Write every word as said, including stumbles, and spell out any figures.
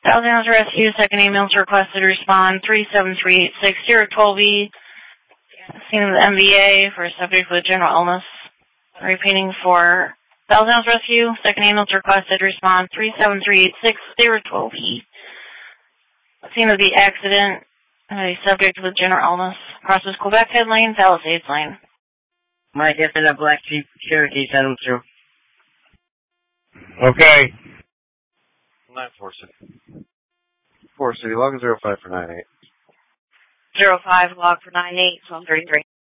Alzheimer's Rescue, second ambulance requested, respond three seven three eight six zero one two E. Scene of the M V A for a subject with general illness. Repeating for Alzheimer's Rescue, second ambulance requested, respond three seven three eight six zero one two E. Scene of the accident, a subject with general illness. Crosses Quebec Head Lane, Palisades Lane. Mike, after that black Jeep Cherokee, send them through. Okay. nine four six. four City, log zero five for nine eight. Zero five, log for nine eight, one thirty-three.